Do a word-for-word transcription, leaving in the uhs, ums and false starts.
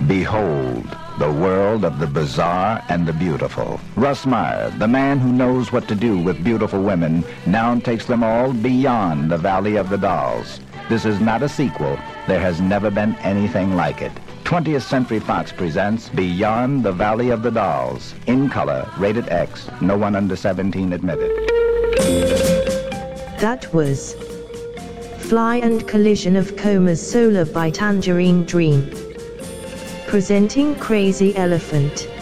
Behold, the world of the bizarre and the beautiful. Russ Meyer, the man who knows what to do with beautiful women, now takes them all beyond the Valley of the Dolls. This is not a sequel. There has never been anything like it. twentieth Century Fox presents Beyond the Valley of the Dolls. In color, rated X, no one under seventeen admitted. That was Fly and Collision of Coma's Solar by Tangerine Dream. Presenting Crazy Elephant.